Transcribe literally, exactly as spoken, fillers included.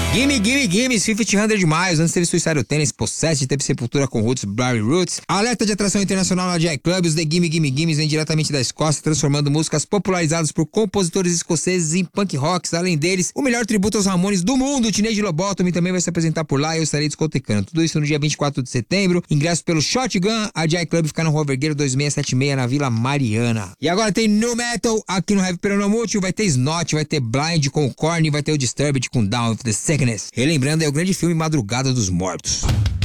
Gimme, Gimme, Gimme, Swift Hundred Miles. Antes teve Suicidal Tennis, Possessed, teve Sepultura com Roots, Blurry Roots. Alerta de atração internacional na Jai Club. Os The Gimme, Gimme, Gimme vêm diretamente da Escócia, transformando músicas popularizadas por compositores escoceses em punk rocks. Além deles, o melhor tributo aos Ramones do mundo, o Teenage Lobotomy, também vai se apresentar por lá e eu estarei discotecando. Tudo isso no dia vinte e quatro de setembro. Ingresso pelo Shotgun. A Jai Club fica no Rua Vergueiro dois seis sete seis na Vila Mariana. E agora tem Nu Metal aqui no Heavy Peronomútil. Vai ter Snot, vai ter Blind com o Korn, vai ter o Disturbed com Down of the Sickness. Relembrando, é o grande filme Madrugada dos Mortos.